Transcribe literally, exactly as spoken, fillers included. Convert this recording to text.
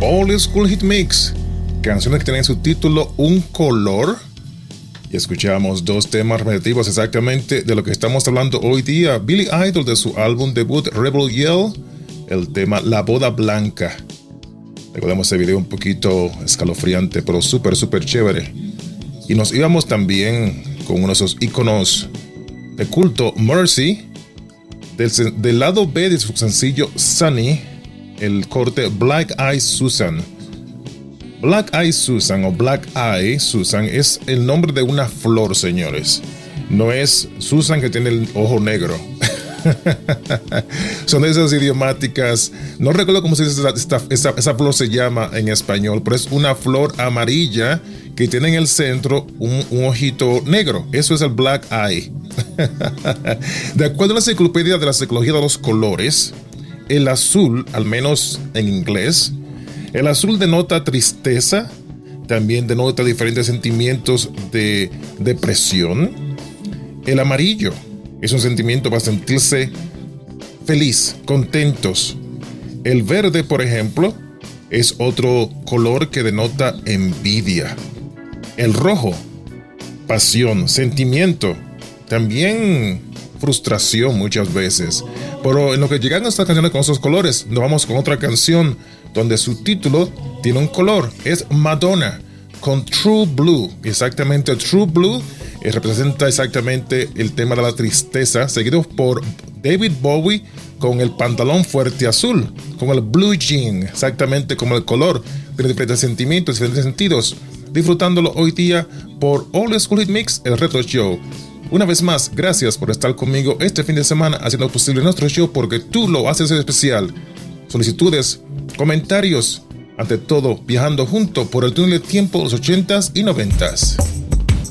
Old School Hit Mix, canciones que tienen su título Un Color. Y escuchamos dos temas repetitivos exactamente de lo que estamos hablando hoy día. Billy Idol, de su álbum debut Rebel Yell, el tema La Boda Blanca. Recordemos ese video un poquito escalofriante, pero súper, súper chévere. Y nos íbamos también con uno de esos íconos de culto, Mercy, del, del lado B de su sencillo Sunny, el corte Black Eye Susan. Black Eye Susan o Black Eye Susan es el nombre de una flor, señores. No es Susan que tiene el ojo negro. Son de esas idiomáticas. No recuerdo cómo se dice esta, esta, esa, esa flor se llama en español, pero es una flor amarilla que tiene en el centro un, un ojito negro. Eso es el Black Eye. De acuerdo a la enciclopedia de la psicología de los colores, el azul, al menos en inglés, el azul denota tristeza, también denota diferentes sentimientos de depresión. El amarillo es un sentimiento para sentirse feliz, contentos. El verde, por ejemplo, es otro color que denota envidia. El rojo, pasión, sentimiento, también frustración muchas veces. Pero en lo que llegan a estas canciones con esos colores, nos vamos con otra canción donde su título tiene un color. Es Madonna con True Blue. Exactamente, True Blue eh, representa exactamente el tema de la tristeza, seguido por David Bowie con el pantalón fuerte azul, con el blue jean, exactamente como el color. Tiene diferentes sentimientos, diferentes sentidos. Disfrutándolo hoy día por Old School Hit Mix, el Retro Show. Una vez más, gracias por estar conmigo este fin de semana haciendo posible nuestro show, porque tú lo haces especial. Solicitudes, comentarios, ante todo, viajando junto por el túnel de tiempo de los ochentas y noventas.